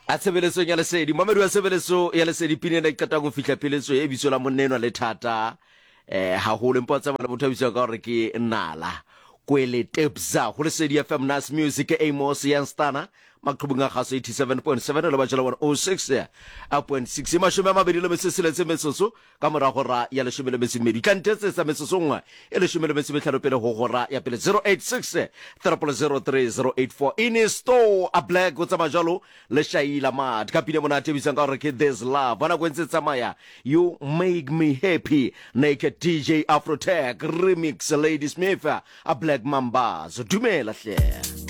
a tshebeletso ya lesedi mamedi wa tshebeletso ya lesedi pine na ikata go fihla peletso e bitso la monenwa le thata ha ho le mpotsa bana motho a bitsa ka gore ke nala kwele tepsa go lesedi FM Nas Music Amos Yanstana maqhubunga gaso 87.7 le batjela 106.6 mashome a mabedi le mesesele metsoso ka morago ra ya leshome le mesimedi kantetse sa metsoso ngwa e leshome le mesimetlhano pele go gora ya pele 086 3003084 in store a black go tsa majalo le shaila mat ka pine mona tebisang ka gore ke this love bana go ntse tsamaya you make me happy naked DJ Afrotech remix Lady Smith a black mamba so dumela hle